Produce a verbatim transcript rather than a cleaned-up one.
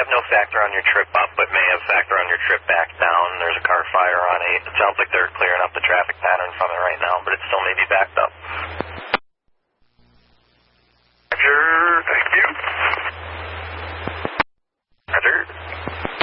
have no factor on your trip up, but may have factor on your trip back down. There's a car fire on eight. It sounds like they're clearing up the traffic pattern from it right now, but it still may be backed up.